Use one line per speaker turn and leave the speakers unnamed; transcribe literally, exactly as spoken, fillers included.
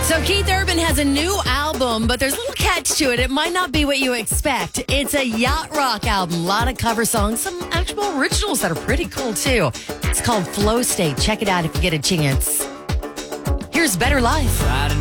So Keith Urban has a new album, but there's a little catch to it. It might not be what you expect. It's a yacht rock album. A lot of cover songs, some actual originals that are pretty cool, too. It's called Flow State. Check it out if you get a chance. Here's Better Life.